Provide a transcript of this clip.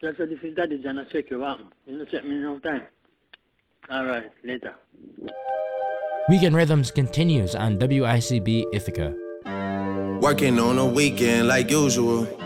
So this is Daddy John. I check you out. You know, check me no time. All right, later. Weekend Rhythms continues on WICB Ithaca. Working on a weekend like usual.